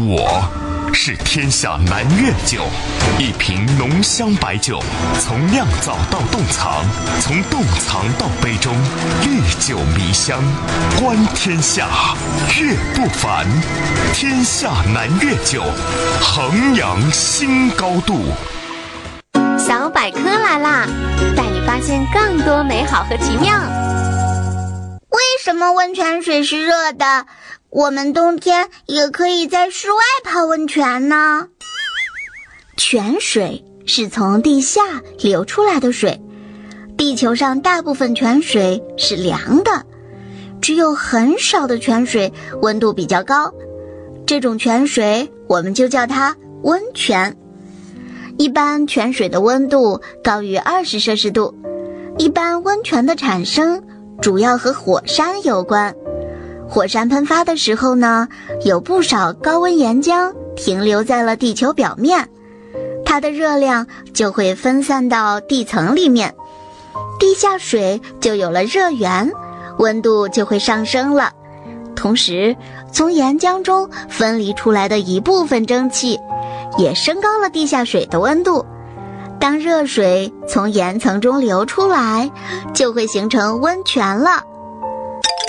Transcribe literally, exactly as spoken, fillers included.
我是天下南粤酒，一瓶浓香白酒，从酿造到冻藏，从冻藏到杯中，历久弥香，观天下，乐不凡。天下南粤酒，衡阳新高度。 小百科来啦，带你发现更多美好和奇妙。 为什么温泉水是热的？我们冬天也可以在室外泡温泉呢？泉水是从地下流出来的水，地球上大部分泉水是凉的，只有很少的泉水温度比较高，这种泉水我们就叫它温泉。一般泉水的温度高于二十摄氏度，一般温泉的产生主要和火山有关。火山喷发的时候呢，有不少高温岩浆停留在了地球表面，它的热量就会分散到地层里面，地下水就有了热源，温度就会上升了。同时，从岩浆中分离出来的一部分蒸汽也升高了地下水的温度。当热水从岩层中流出来，就会形成温泉了。